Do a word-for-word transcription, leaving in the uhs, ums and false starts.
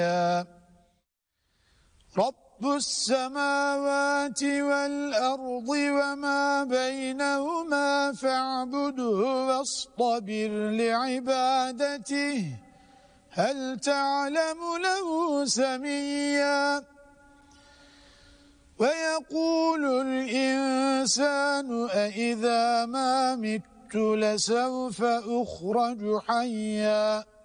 رب السماوات والأرض وما بينهما فاعبده واصطبر لعبادته هل تعلم له سميا ويقول الإنسان أإذا ما مت لسوف أخرج حيا